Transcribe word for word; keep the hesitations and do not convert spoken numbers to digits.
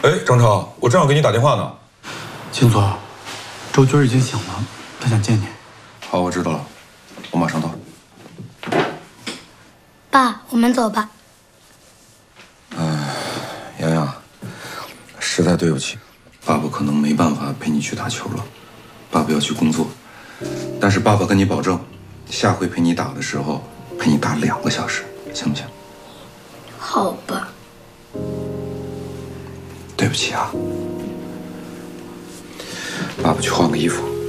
哎，张超，我正要给你打电话呢。 秦总，周军已经醒了，他想见你。 好，我知道了，我马上到。 爸，我们走吧。 哎，洋洋，实在对不起，爸爸可能没办法陪你去打球了。爸爸要去工作，但是爸爸跟你保证，下回陪你打的时候，陪你打两个小时，行不行？ 好吧。 对不起啊，爸爸去换个衣服。